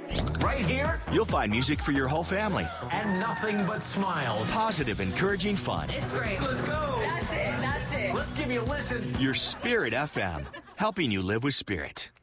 Right here, You'll find music for your whole family. and nothing but smiles. Positive, encouraging fun. It's great. Let's go. That's it. Let's give you a listen. Your Spirit FM, helping you live with spirit.